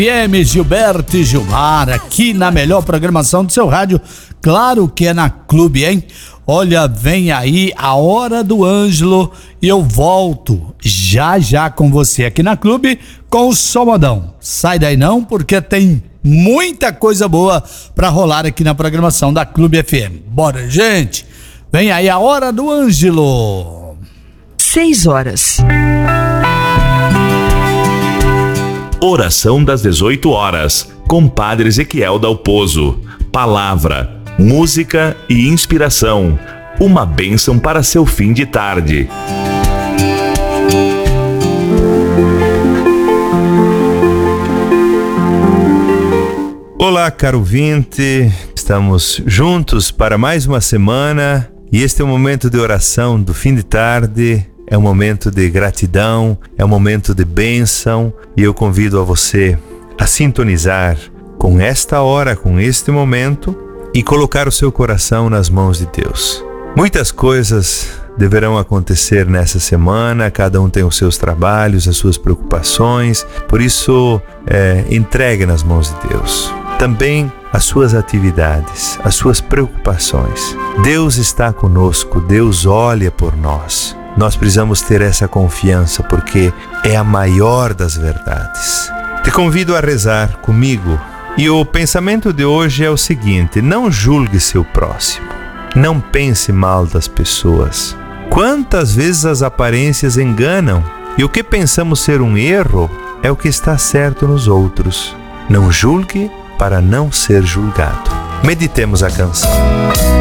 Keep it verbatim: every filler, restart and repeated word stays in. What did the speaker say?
F M Gilberto e Gilmar, aqui na melhor programação do seu rádio, claro que é na Clube, hein? Olha, vem aí a Hora do Ângelo e eu volto já já com você aqui na Clube com o Somodão. Sai daí não, porque tem muita coisa boa pra rolar aqui na programação da Clube F M. Bora, gente! Vem aí a Hora do Ângelo. Seis horas. Oração das dezoito horas, com Padre Ezequiel Dalpozo. Palavra, música e inspiração. Uma bênção para seu fim de tarde. Olá, caro ouvinte. Estamos juntos para mais uma semana e este é o momento de oração do fim de tarde. É um momento de gratidão, é um momento de bênção e eu convido a você a sintonizar com esta hora, com este momento e colocar o seu coração nas mãos de Deus. Muitas coisas deverão acontecer nessa semana, cada um tem os seus trabalhos, as suas preocupações, por isso é, entregue nas mãos de Deus. Também as suas atividades, as suas preocupações. Deus está conosco, Deus olha por nós. Nós precisamos ter essa confiança porque é a maior das verdades. Te convido a rezar comigo e o pensamento de hoje é o seguinte: não julgue seu próximo, não pense mal das pessoas. Quantas vezes as aparências enganam e o que pensamos ser um erro é o que está certo nos outros. Não julgue para não ser julgado. Meditemos a canção.